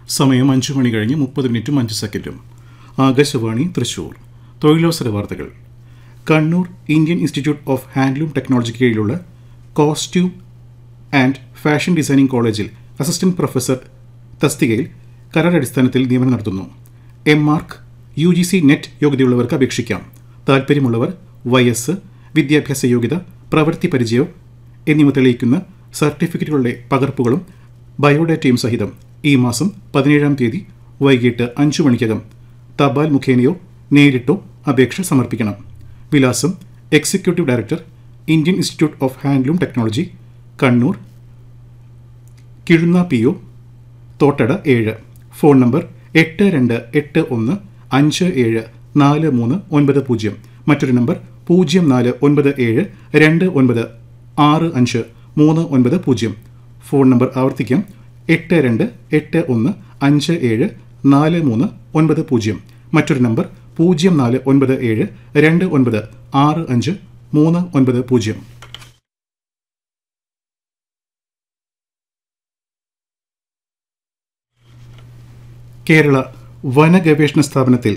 സമയം 5 മണി കഴിഞ്ഞ് 30:05. ആകാശവാണി തൃശൂർ. തൊഴിലവസര വാർത്തകൾ. Kannur Indian institute of handloom ടെക്നോളജിക്ക് കീഴിലുള്ള കോസ്റ്റ്യൂം ആൻഡ് ഫാഷൻ ഡിസൈനിംഗ് കോളേജിൽ അസിസ്റ്റന്റ് പ്രൊഫസർ തസ്തികയിൽ കരാറടിസ്ഥാനത്തിൽ നിയമനം നടത്തുന്നു. മാർക്ക് UGC നെറ്റ് യോഗ്യതയുള്ളവർക്ക് അപേക്ഷിക്കാം. താൽപ്പര്യമുള്ളവർ വയസ്സ്, വിദ്യാഭ്യാസ യോഗ്യത, പ്രവൃത്തി പരിചയം എന്നിവ തെളിയിക്കുന്ന സർട്ടിഫിക്കറ്റുകളുടെ പകർപ്പുകളും ബയോഡാറ്റയും സഹിതം ഈ മാസം 17 വൈകിട്ട് 5 മണിക്കകം തപാൽ മുഖേനയോ നേരിട്ടോ അപേക്ഷ സമർപ്പിക്കണം. വിലാസം: executive director, Indian institute of handloom technology, Kannur, Kizhunna PO, Thottada 7. Phone number 8281574390. മറ്റൊരു നമ്പർ 0497296539. ഫോൺ നമ്പർ ആവർത്തിക്കാം: 8281574390. മറ്റൊരു നമ്പർ 0497296539. കേരള വന ഗവേഷണ സ്ഥാപനത്തിൽ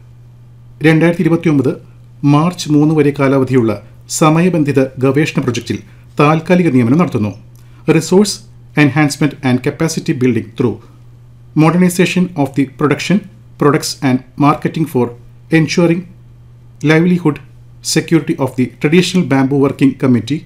2029 മാർച്ച് 3 വരെ കാലാവധിയുള്ള സമയബന്ധിത ഗവേഷണ പ്രൊജക്റ്റിൽ താൽക്കാലിക നിയമനം നടത്തുന്നു. Resource enhancement and capacity building through modernisation of the production, products and marketing four ensuring livelihood security of the traditional bamboo working committee